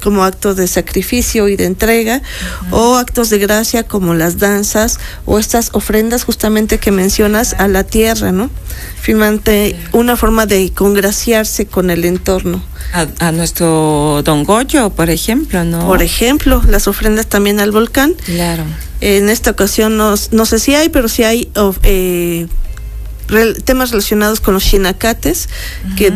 como actos de sacrificio y de entrega, o actos de gracia como las danzas o estas ofrendas justamente que mencionas a la tierra, ¿no? Finalmente, una forma de congraciarse con el entorno. A nuestro Don Goyo, por ejemplo, ¿no? Por ejemplo, las ofrendas también al volcán. Claro. En esta ocasión no sé si hay, pero sí hay temas relacionados con los xinacates, que